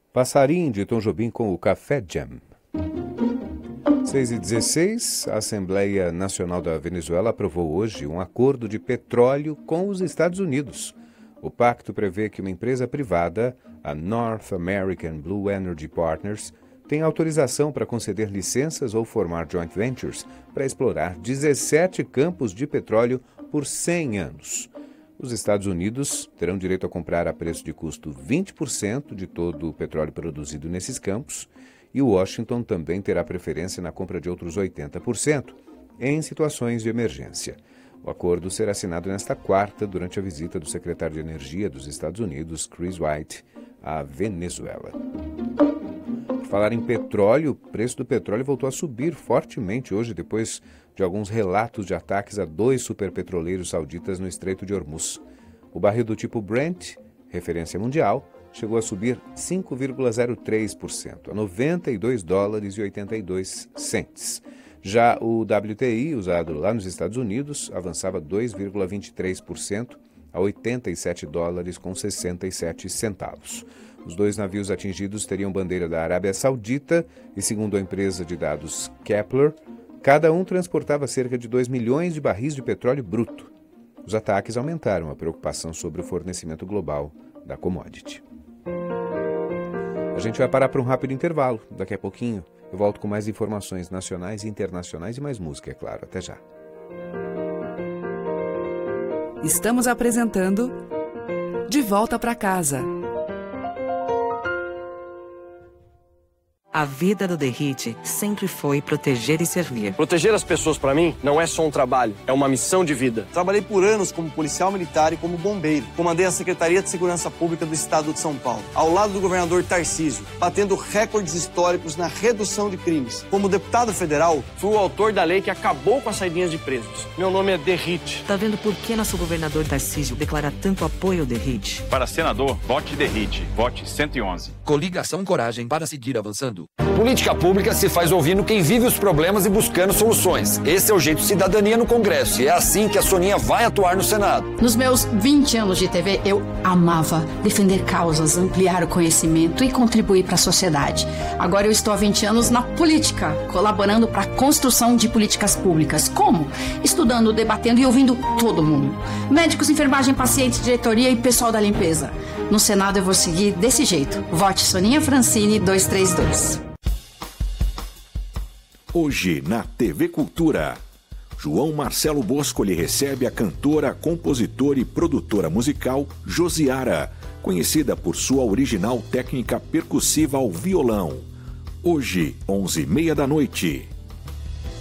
Passarinho de Tom Jobim com o Café Jam. 6h16, a Assembleia Nacional da Venezuela aprovou hoje um acordo de petróleo com os Estados Unidos. O pacto prevê que uma empresa privada, a North American Blue Energy Partners, tem autorização para conceder licenças ou formar joint ventures para explorar 17 campos de petróleo por 100 anos. Os Estados Unidos terão direito a comprar a preço de custo 20% de todo o petróleo produzido nesses campos e Washington também terá preferência na compra de outros 80% em situações de emergência. O acordo será assinado nesta quarta durante a visita do secretário de Energia dos Estados Unidos, Chris White, à Venezuela. Por falar em petróleo, o preço do petróleo voltou a subir fortemente hoje depois de alguns relatos de ataques a 2 superpetroleiros sauditas no Estreito de Hormuz. O barril do tipo Brent, referência mundial, chegou a subir 5,03%, a $92,82. Já o WTI, usado lá nos Estados Unidos, avançava 2,23% a $87,67. Os 2 navios atingidos teriam bandeira da Arábia Saudita e, segundo a empresa de dados Kepler, cada um transportava cerca de 2 milhões de barris de petróleo bruto. Os ataques aumentaram a preocupação sobre o fornecimento global da commodity. A gente vai parar para um rápido intervalo. Daqui a pouquinho eu volto com mais informações nacionais e internacionais e mais música, é claro. Até já. Estamos apresentando De Volta para Casa. A vida do Derrite sempre foi proteger e servir. Proteger as pessoas, para mim, não é só um trabalho, é uma missão de vida. Trabalhei por anos como policial militar e como bombeiro. Comandei a Secretaria de Segurança Pública do Estado de São Paulo, ao lado do governador Tarcísio, batendo recordes históricos na redução de crimes. Como deputado federal, fui o autor da lei que acabou com as saidinhas de presos. Meu nome é Derrite. Tá vendo por que nosso governador Tarcísio declara tanto apoio ao Derrite? Para senador, vote Derrite. Vote 111. Coligação Coragem para seguir avançando. Política pública se faz ouvindo quem vive os problemas e buscando soluções. Esse é o jeito de cidadania no Congresso e é assim que a Soninha vai atuar no Senado. Nos meus 20 anos de TV, eu amava defender causas, ampliar o conhecimento e contribuir para a sociedade. Agora eu estou há 20 anos na política, colaborando para a construção de políticas públicas. Como? Estudando, debatendo e ouvindo todo mundo. Médicos, enfermagem, pacientes, diretoria e pessoal da limpeza. No Senado eu vou seguir desse jeito. Vote Soninha Francini 232. Hoje, na TV Cultura, João Marcelo Boscoli recebe a cantora, compositora e produtora musical Josiara, conhecida por sua original técnica percussiva ao violão. Hoje, 11h30 da noite.